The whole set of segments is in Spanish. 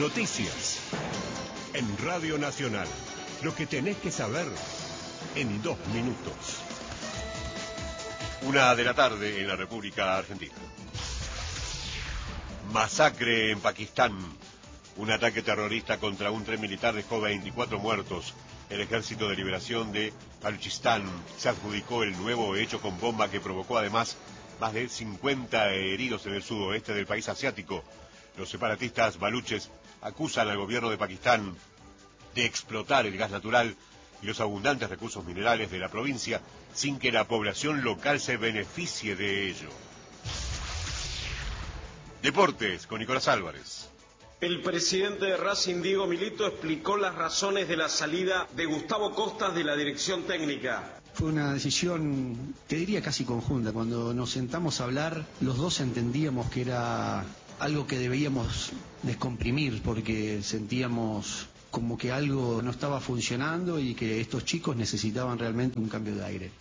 Noticias. En Radio Nacional. Lo que tenés que saber en 2 minutos. 1 de la tarde en la República Argentina. Masacre en Pakistán. Un ataque terrorista contra un tren militar dejó 24 muertos. El Ejército de Liberación de Baluchistán se adjudicó el nuevo hecho con bomba que provocó además más de 50 heridos en el sudoeste del país asiático. Los separatistas baluches acusan al gobierno de Pakistán de explotar el gas natural y los abundantes recursos minerales de la provincia sin que la población local se beneficie de ello. Deportes con Nicolás Álvarez. El presidente de Racing, Diego Milito, explicó las razones de la salida de Gustavo Costas de la dirección técnica. Fue una decisión, te diría casi conjunta. Cuando nos sentamos a hablar, los dos entendíamos que era algo que debíamos descomprimir porque sentíamos como que algo no estaba funcionando y que estos chicos necesitaban realmente un cambio de aire.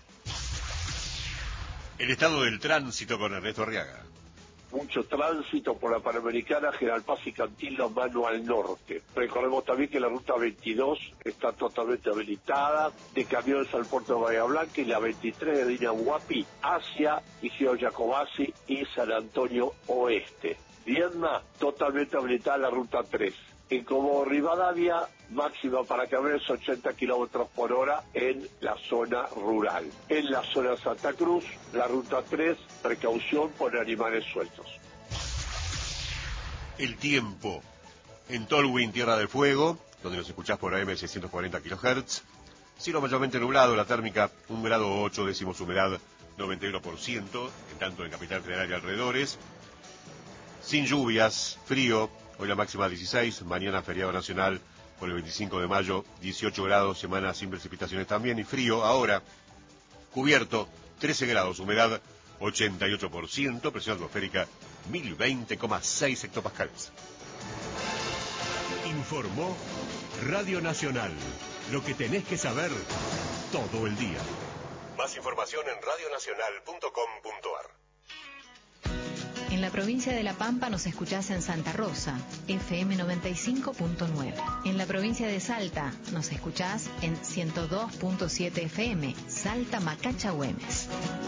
El estado del tránsito con Ernesto Arriaga. Mucho tránsito por la Panamericana, General Paz y Cantillo, mano al norte. Recordemos también que la ruta 22 está totalmente habilitada, de camiones al puerto de Bahía Blanca, y la 23 de Dinahuapi hacia Isidro Jacobacci y San Antonio Oeste. Viedma, totalmente habilitada la ruta 3. En Comodoro Rivadavia, máxima para camiones 80 kilómetros por hora en la zona rural. En la zona Santa Cruz, la ruta 3, precaución por animales sueltos. El tiempo. En Tolwyn, Tierra del Fuego, donde nos escuchás por AM 640 kHz. Cielo mayormente nublado, la térmica 1 grado 8 décimos, humedad 91%, en tanto en Capital Federal y alrededores. Sin lluvias, frío. Hoy la máxima 16, mañana feriado nacional por el 25 de mayo, 18 grados, semana sin precipitaciones también, y frío ahora, cubierto, 13 grados, humedad 88%, presión atmosférica 1020,6 hectopascales. Informó Radio Nacional, lo que tenés que saber todo el día. Más información en radionacional.com.ar. En la provincia de La Pampa nos escuchás en Santa Rosa, FM 95.9. En la provincia de Salta nos escuchás en 102.7 FM, Salta Macacha Güemes.